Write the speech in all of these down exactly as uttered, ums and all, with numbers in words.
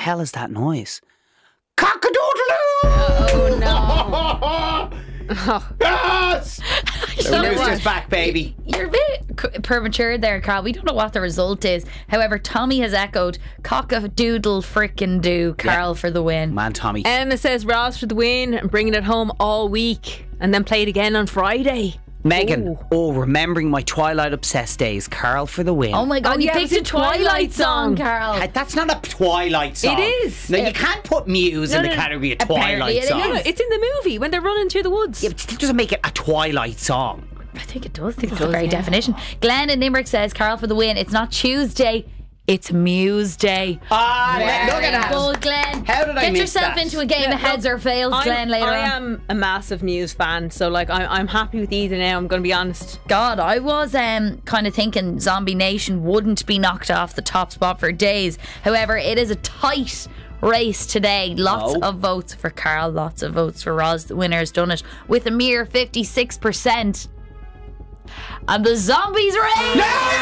hell is that noise? Cock-a-doodle-doo! Oh no. Yes! You The know rooster's what? back, baby. You're a bit c- premature there, Carl. We don't know what the result is. However, Tommy has echoed cock-a-doodle frickin' do, Carl, for the win. Man, Tommy. Emma says Ross for the win and bringing it home all week and then play it again on Friday. Megan, Ooh. oh, remembering my Twilight Obsessed days. Carl for the win. Oh my God, Oh, you yeah, picked it a was a Twilight, Twilight song, song. Carl. Uh, That's not a Twilight song. It is. No, you can't put Muse No, in the no, no. category of Apparently Twilight it song. is. No, no, it's in the movie when they're running through the woods. Yeah, but it still doesn't make it a Twilight song. I think it does. I think it's the very definition. Glenn in Limerick says, Carl for the win. It's not Tuesday, it's Muse Day. Ah, Very look at that. good, Glenn. How did I Get miss yourself that? into a game Yeah, of heads look, or fails, I'm- Glenn, later I on. am a massive Muse fan, so like I'm, I'm happy with either now. I'm going to be honest. God, I was um, kind of thinking Zombie Nation wouldn't be knocked off the top spot for days. However, it is a tight race today. Lots Oh. of votes for Carl, lots of votes for Roz. The winner has done it with a mere fifty-six percent. And the zombies reign!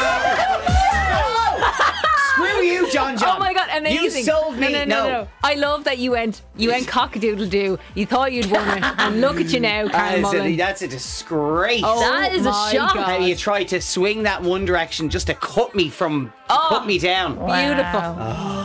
Screw you, John John. Oh my God, amazing. You sold me. No, no, no, no. I love that you went you went cock-a-doodle-doo. You thought you'd won it. And look at you now, That Carl is Mullen. a, that's a disgrace. Oh, That is a my shock. God. How you tried to swing that one direction just to cut me from, to Oh. cut me down. Beautiful. Wow.